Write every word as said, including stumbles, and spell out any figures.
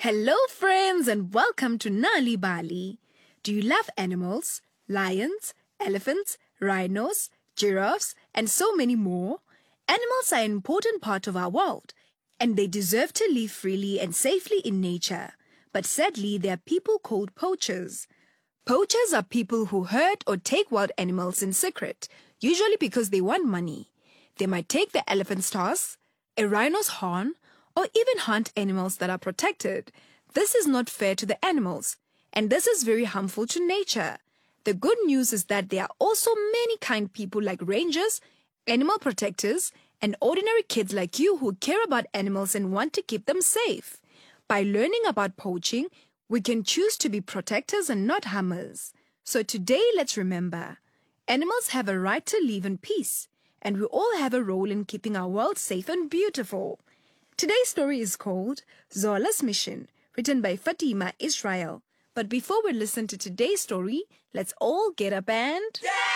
Hello friends and welcome to Nali Bali. Do you love animals? Lions, elephants, rhinos, giraffes and so many more? Animals are an important part of our world and they deserve to live freely and safely in nature. But sadly, there are people called poachers. Poachers are people who hurt or take wild animals in secret, usually because they want money. They might take the elephant's tusk, a rhino's horn, or even hunt animals that are protected. This is not fair to the animals, and this is very harmful to nature. The good news is that there are also many kind people like rangers, animal protectors, and ordinary kids like you who care about animals and want to keep them safe. By learning about poaching, we can choose to be protectors and not harmers. So today, let's remember, animals have a right to live in peace, and we all have a role in keeping our world safe and beautiful. Today's story is called Zola's Mission, written by Fatima Israel. But before we listen to today's story, let's all get up and...